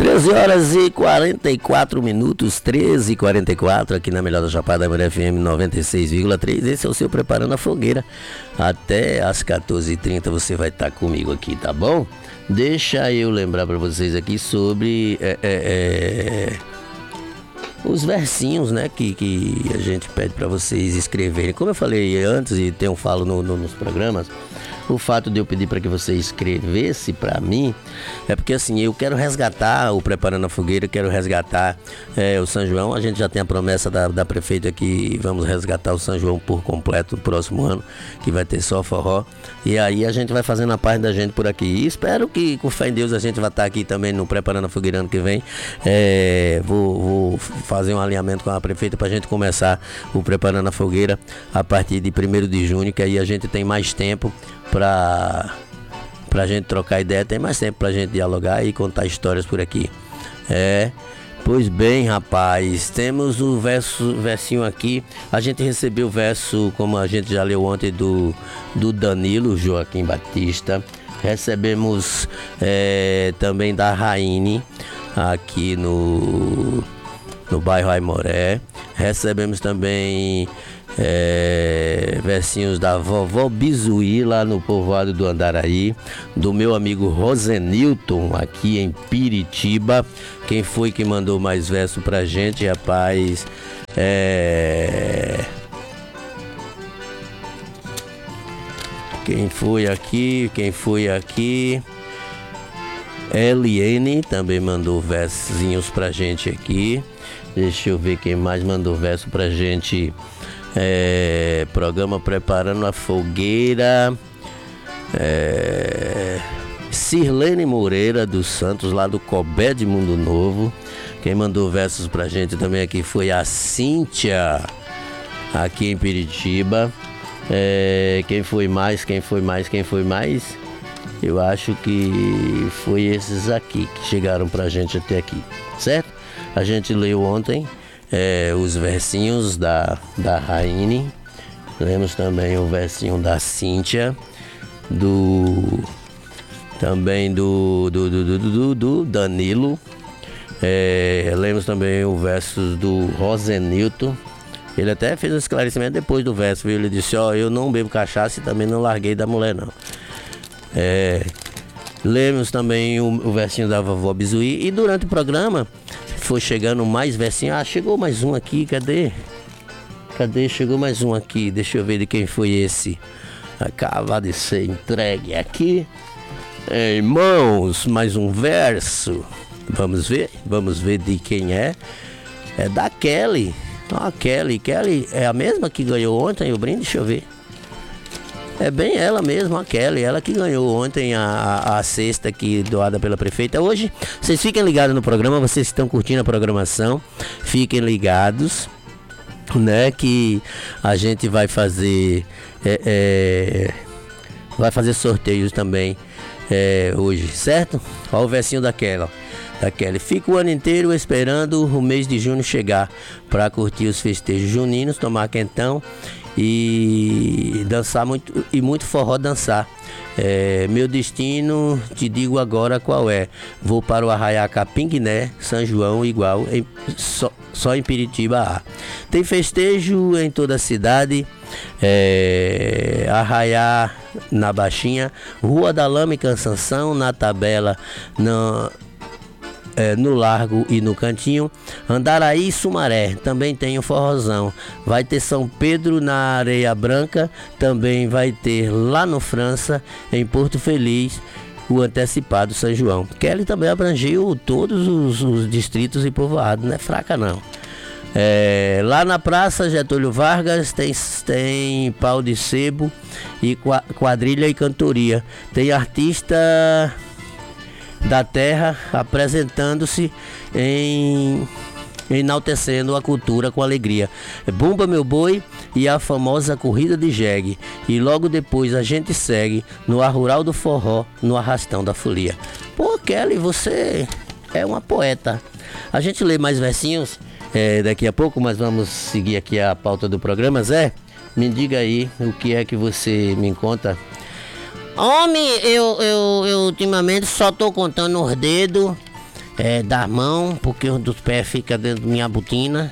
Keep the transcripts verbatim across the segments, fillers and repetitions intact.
treze horas e quarenta e quatro minutos, treze e quarenta e quatro, aqui na Melhor da Chapada, Mulher F M noventa e seis vírgula três. Esse é o seu Preparando a Fogueira. Até às quatorze e trinta você vai estar comigo aqui, tá bom? Deixa eu lembrar para vocês aqui sobre é, é, é, os versinhos, né, que, que a gente pede para vocês escreverem. Como eu falei antes e tenho falo no, no, nos programas, o fato de eu pedir para que você escrevesse para mim é porque assim, eu quero resgatar o Preparando a Fogueira, quero resgatar é, o São João. A gente já tem a promessa da, da prefeita que vamos resgatar o São João por completo no próximo ano, que vai ter só forró. E aí a gente vai fazendo a parte da gente por aqui. E espero que, com fé em Deus, a gente vai estar aqui também no Preparando a Fogueira ano que vem. É, vou, vou fazer um alinhamento com a prefeita para a gente começar o Preparando a Fogueira a partir de primeiro de junho, que aí a gente tem mais tempo para pra gente trocar ideia, tem mais tempo pra gente dialogar e contar histórias por aqui. É, pois bem, rapaz, temos o verso, versinho aqui. A gente recebeu o verso, como a gente já leu ontem, do, do Danilo Joaquim Batista. Recebemos é, também da Raine, aqui no, no bairro Aimoré. Recebemos também É, versinhos da vovó Bizuí, lá no povoado do Andaraí, do meu amigo Rosenilton, aqui em Piritiba. Quem foi que mandou mais verso pra gente, rapaz? É... Quem foi aqui? Quem foi aqui? Eliene também mandou versinhos pra gente aqui. Deixa eu ver quem mais mandou verso pra gente. É, programa Preparando a Fogueira. é, Sirlene Moreira dos Santos, lá do Cobé de Mundo Novo. Quem mandou versos pra gente também aqui foi a Cíntia, aqui em Piritiba. é, Quem foi mais, quem foi mais, quem foi mais? Eu acho que foi esses aqui que chegaram pra gente até aqui, certo? A gente leu ontem É, os versinhos da, da Raine. Lemos também o versinho da Cíntia, do também do do, do, do, do, do Danilo. É, lemos também o verso do Rosenilton. Ele até fez um esclarecimento depois do verso, viu? Ele disse: ó, eu não bebo cachaça e também não larguei da mulher, não. É, lemos também o, o versinho da vovó Bizuí. E durante o programa foi chegando mais versinho. Ah, chegou mais um aqui, cadê? Cadê? Chegou mais um aqui. Deixa eu ver de quem foi esse. Acaba de ser entregue aqui. É, irmãos, mais um verso. Vamos ver? Vamos ver de quem é. É da Kelly. Ah, Kelly. Kelly é a mesma que ganhou ontem o brinde? Deixa eu ver. É bem ela mesma, a Kelly, ela que ganhou ontem a, a, a cesta aqui doada pela prefeita. Hoje, vocês fiquem ligados no programa, vocês estão curtindo a programação, fiquem ligados, né, que a gente vai fazer, é, é, vai fazer sorteios também é, hoje, certo? Olha o versinho daquela, da Kelly. Fica o ano inteiro esperando o mês de junho chegar para curtir os festejos juninos, tomar quentão e dançar muito, e muito forró dançar. É, meu destino, te digo agora qual é. Vou para o Arraiá Capinguiné, São João igual, em, só, só em Piritiba há. Tem festejo em toda a cidade. É, Arraiá na Baixinha, Rua da Lama e Cansanção, na tabela, na... É, no Largo e no Cantinho. Andaraí e Sumaré também tem o forrozão. Vai ter São Pedro na Areia Branca, também vai ter lá no França, em Porto Feliz, o antecipado São João. Kelly também abrangiu todos os, os distritos e povoados, não é fraca não. É, lá na Praça Getúlio Vargas tem, tem pau de sebo e quadrilha e cantoria. Tem artista da terra apresentando-se em enaltecendo a cultura com alegria. Bumba Meu Boi e a famosa corrida de jegue. E logo depois a gente segue no Ar Rural do Forró, no Arrastão da Folia. Pô, Kelly, você é uma poeta. A gente lê mais versinhos é, daqui a pouco, mas vamos seguir aqui a pauta do programa. Zé, me diga aí o que é que você me conta. Homem, eu, eu, eu ultimamente só tô contando os dedos é, das mãos, porque um dos pés fica dentro da minha botina.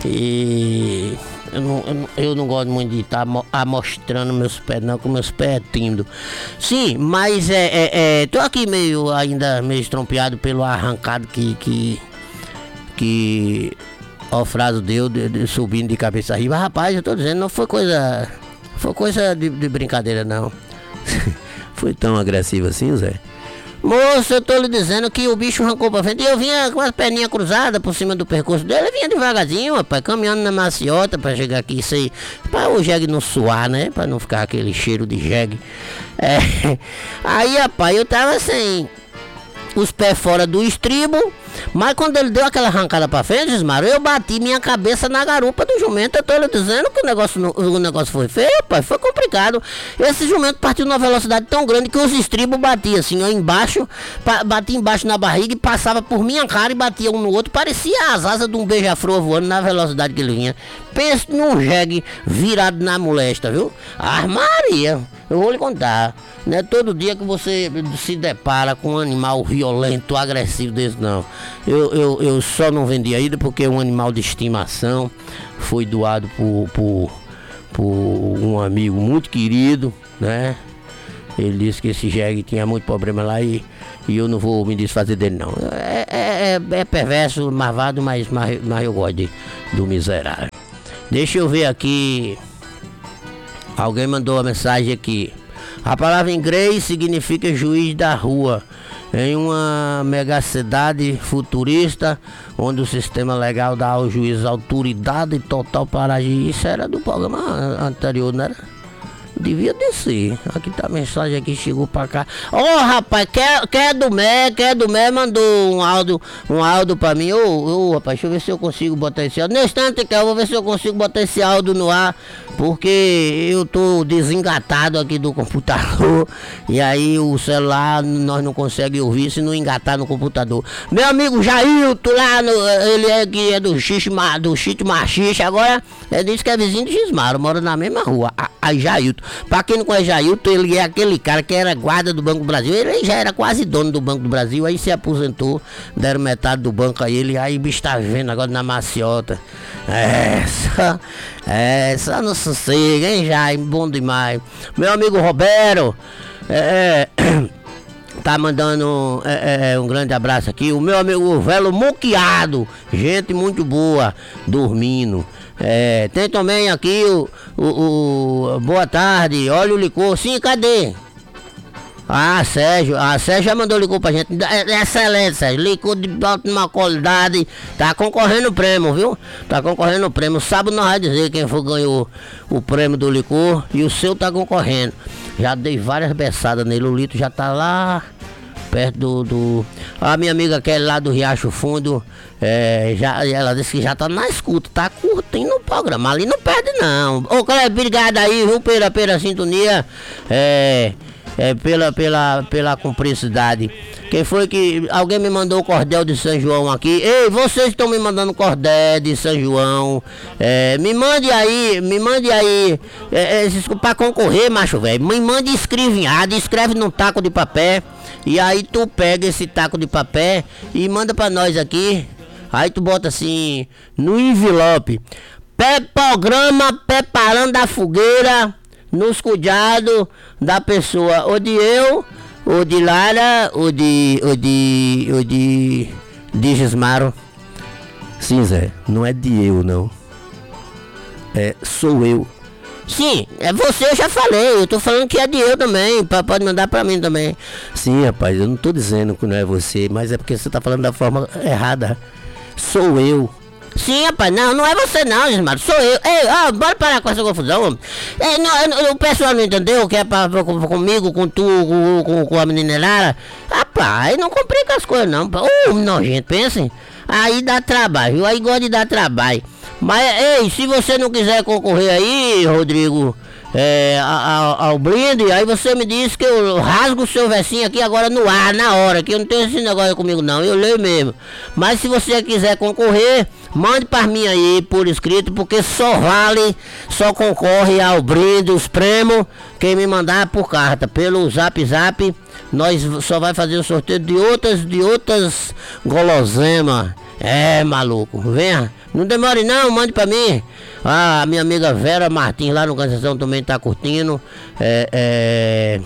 E eu não, eu não, eu não gosto muito de estar tá amostrando meus pés, não, porque meus pés é tímido. Sim, mas é, é, é, tô aqui meio ainda meio estropiado pelo arrancado que que, que o Frado deu de, de, subindo de cabeça arriba. Rapaz, eu tô dizendo, não foi coisa, foi coisa de, de brincadeira, não. Foi tão agressivo assim, Zé? Moço, eu tô lhe dizendo que o bicho arrancou pra frente e eu vinha com as perninhas cruzadas por cima do percurso dele. Eu vinha devagarzinho, rapaz, caminhando na maciota pra chegar aqui, isso aí, pra o jegue não suar, né? Pra não ficar aquele cheiro de jegue. É. Aí, rapaz, eu tava sem os pés fora do estribo, mas quando ele deu aquela arrancada pra frente, Gismaro, eu bati minha cabeça na garupa do jumento. Eu tô lhe dizendo que o negócio, não, o negócio foi feio, rapaz, foi complicado. Esse jumento partiu numa velocidade tão grande que os estribos batiam assim, ó, embaixo, batia embaixo na barriga e passava por minha cara e batia um no outro. Parecia as asas de um beija-flor voando na velocidade que ele vinha. Pense num jegue virado na molesta, viu? Ah, Maria, eu vou lhe contar. Não é todo dia que você se depara com um animal violento, agressivo desse, não. Eu, eu, eu só não vendi ainda porque um animal de estimação foi doado por, por, por um amigo muito querido, né? Ele disse que esse jegue tinha muito problema lá e, e eu não vou me desfazer dele, não. É, é, é perverso, marvado, mas, mas, mas eu gosto de, do miserável. Deixa eu ver aqui. Alguém mandou uma mensagem aqui. A palavra inglês significa juiz da rua. Em uma megacidade futurista, onde o sistema legal dá ao juiz autoridade total para agir. Isso era do programa anterior, não era? Devia descer. Aqui tá a mensagem aqui, chegou pra cá. Ô oh, rapaz, quer, quer do Mé, quer do Mé, mandou um áudio, um áudio pra mim. Ô, oh, oh, rapaz, deixa eu ver se eu consigo botar esse áudio. Nesse instante que eu vou ver se eu consigo botar esse áudio no ar. Porque eu tô desengatado aqui do computador. E aí o celular nós não conseguimos ouvir se não engatar no computador. Meu amigo Jailton lá, no, ele é que é do Xixi, do Xixi Machixe. Agora ele disse que é vizinho de Gismaro, mora na mesma rua. Aí Jailton. Pra quem não conhece Jailton, ele é aquele cara que era guarda do Banco do Brasil. Ele já era quase dono do Banco do Brasil. Aí se aposentou, deram metade do banco a ele. Aí o bicho tá vivendo agora na maciota. Essa, essa não sossega, hein, Jair? Bom demais. Meu amigo Roberto, é, tá mandando é, é, um grande abraço aqui. O meu amigo Velo Muquiado, gente muito boa, dormindo. É, tem também aqui o, o, o boa tarde, olha o licor. Sim, cadê? Ah, Sérgio, a Sérgio já mandou licor pra gente. É excelente, Sérgio. Licor de ótima qualidade. Tá concorrendo o prêmio, viu? Tá concorrendo o prêmio. Sábado nós vamos dizer quem foi ganhou o prêmio do licor. E o seu tá concorrendo. Já dei várias beçadas nele. O Lito já tá lá perto do. do... A minha amiga Kelly lá do Riacho Fundo. É, já, ela disse que já tá na escuta. Tá curtindo o programa. Ali não perde, não. Ô, Cleber, obrigado aí, viu? Pela, pela sintonia. É. É, pela, pela, pela cumplicidade. Quem foi que... Alguém me mandou o cordel de São João aqui. Ei, vocês estão me mandando cordel de São João. É, me mande aí, me mande aí. É, é, pra concorrer, macho velho. Me mande escrevinhado, escreve num taco de papel. E aí tu pega esse taco de papel e manda pra nós aqui. Aí tu bota assim, no envelope. Pé programa preparando a fogueira. Nos cuidados da pessoa, ou de eu, ou de Lara, ou de, ou de, ou de, de Gismaro. Sim, Zé, não é de eu, não. É, sou eu. Sim, é você, eu já falei, eu tô falando que é de eu também, pode mandar pra mim também. Sim, rapaz, eu não tô dizendo que não é você, mas é porque você tá falando da forma errada. Sou eu. Sim, rapaz, não, não é você não, Gismaro, sou eu. Ei, ó, bora parar com essa confusão. É, não, o pessoal não entendeu que é pra, pra, pra, comigo, com tu, com, com, com a menina Lara. Rapaz, não complica as coisas não. Ô, uh, nojento, pensem. Aí dá trabalho, aí gosta de dar trabalho. Mas, ei, se você não quiser concorrer aí, Rodrigo, é, a- a- ao brinde, aí você me diz que eu rasgo o seu versinho aqui agora no ar, na hora, que eu não tenho esse negócio comigo não, eu leio mesmo. Mas se você quiser concorrer, mande para mim aí por escrito, porque só vale, só concorre ao brinde, os prêmios, quem me mandar por carta, pelo zap zap, nós só vai fazer o sorteio de outras, de outras guloseimas. É, maluco, venha, não demore não, mande pra mim. Ah, a minha amiga Vera Martins lá no Canção também tá curtindo. É, é...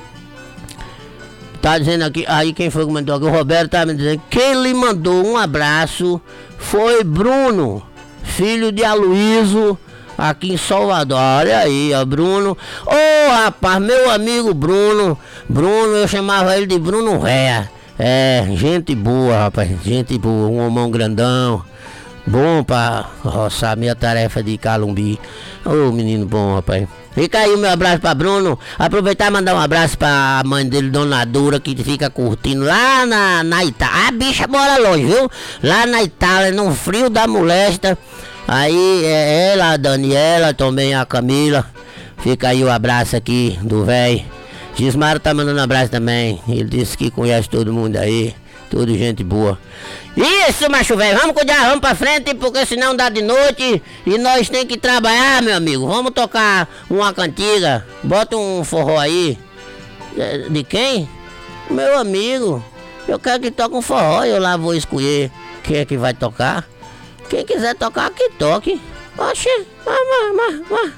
Tá dizendo aqui, aí quem foi que mandou aqui? O Roberto tá me dizendo, quem lhe mandou um abraço foi Bruno, filho de Aloísio, aqui em Salvador. Olha aí, ó, Bruno. Ô, oh, rapaz, meu amigo Bruno, Bruno, eu chamava ele de Bruno Réa. É, gente boa, rapaz, gente boa, um homão grandão, bom pra roçar minha tarefa de Calumbi. Ô, menino bom, rapaz. Fica aí o meu abraço pra Bruno. Aproveitar e mandar um abraço pra mãe dele, Dona Dura, que fica curtindo lá na, na Itália. A bicha mora longe, viu? Lá na Itália, no frio da molesta. Aí é ela, a Daniela, também a Camila. Fica aí o abraço aqui do velho. Gismaro tá mandando um abraço também. Ele disse que conhece todo mundo aí. Tudo gente boa. Isso, macho velho, vamos cuidar, vamos pra frente, porque senão dá de noite e nós tem que trabalhar, meu amigo. Vamos tocar uma cantiga. Bota um forró aí. De, de quem? Meu amigo. Eu quero que toque um forró, eu lá vou escolher quem é que vai tocar. Quem quiser tocar, que toque. Oxe, mas, mas, mas.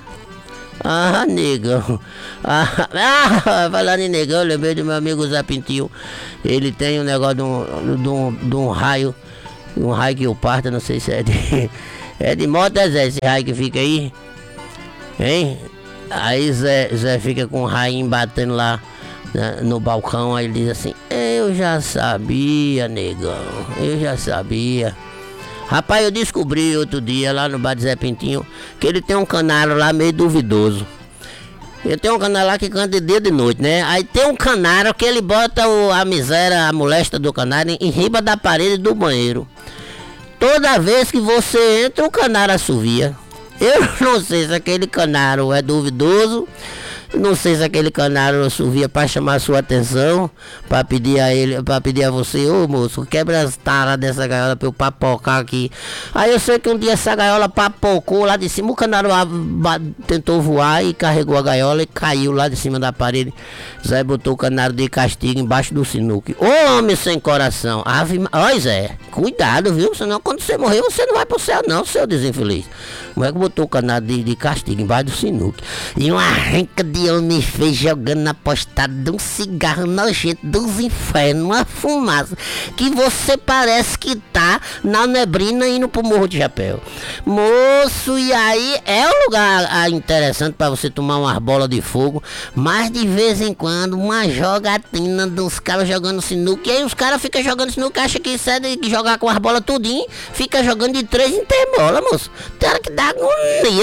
Ah, negão. Ah, ah, falando em negão, eu lembrei do meu amigo Zé Pintinho. Ele tem um negócio de um, de um, de um raio. Um raio que eu parto, não sei se é de. É de moto, é Zé, esse raio que fica aí. Hein? Aí Zé, Zé fica com o raio batendo lá, né, no balcão. Aí ele diz assim: eu já sabia, negão. Eu já sabia. Rapaz, eu descobri outro dia lá no bar de Zé Pintinho que ele tem um canário lá meio duvidoso. Ele tem um canário lá que canta de dia e de noite, né? Aí tem um canário que ele bota o, a miséria, a molesta do canário em riba da parede do banheiro. Toda vez que você entra, o canário assovia. Eu não sei se aquele canário é duvidoso. Não sei se aquele canário assovia para chamar a sua atenção, para pedir a ele, para pedir a você, ô moço, quebra as taras dessa gaiola para eu papocar aqui. Aí eu sei que um dia essa gaiola papocou lá de cima, o canário tentou voar e carregou a gaiola e caiu lá de cima da parede. Zé botou o canário de castigo embaixo do sinuque. Ô homem sem coração, ave, ó Zé, cuidado, viu? Senão quando você morrer você não vai pro céu não, seu desinfeliz. O moleque botou o canário de, de castigo embaixo do sinuque. E uma renca de homem fez jogando na postada de um cigarro nojento dos infernos, uma fumaça que você parece que tá na neblina indo pro Morro de Chapéu. Moço, e aí é um lugar ah, interessante para você tomar umas bolas de fogo, mas de vez em quando uma jogatina dos caras jogando sinuca, e aí os caras ficam jogando sinuca, acham que isso é de jogar com as bolas tudinho, fica jogando de três em três bolas, moço. Tem hora que dá agonia,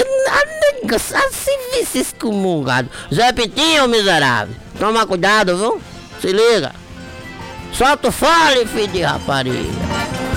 assim, vice excomungado. Zé Pintinho, miserável, toma cuidado, viu? Se liga. Solta o fole, filho de rapariga.